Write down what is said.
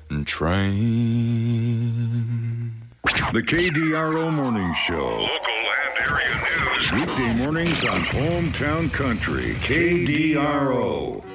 train. The KDRO Morning Show. Local and area news. Weekday mornings on Hometown Country. KDRO.